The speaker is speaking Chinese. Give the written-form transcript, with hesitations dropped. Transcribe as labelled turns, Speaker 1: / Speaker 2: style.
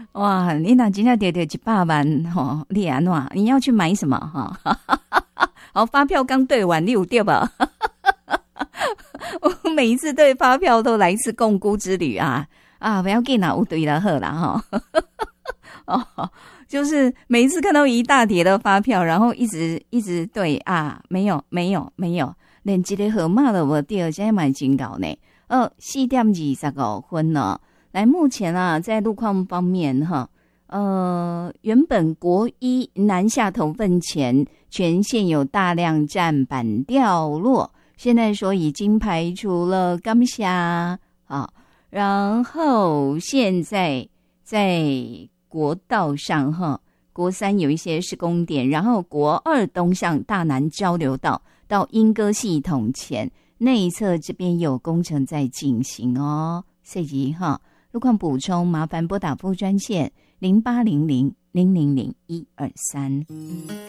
Speaker 1: 哇，你那今天跌100万吼，你安怎？你要去买什么哈？好，发票刚兑完，你有对吧？我每一次对发票都来一次共估之旅啊！不要紧啦，有对啦好啦哈。哦，就是每一次看到一大叠的发票，然后一直对啊，没有，连一个号码都无对，现在蛮警告呢。4点25分了。来，目前啊，在路况方面哈，原本国一南下头份前全线有大量站板掉落，现在说已经排除了甘霞啊，然后现在在国道上哈，国三有一些施工点，然后国二东向大南交流道到莺歌系统前内侧这边有工程在进行哦，所以哈。路况补充，麻烦拨打副专线0800000123。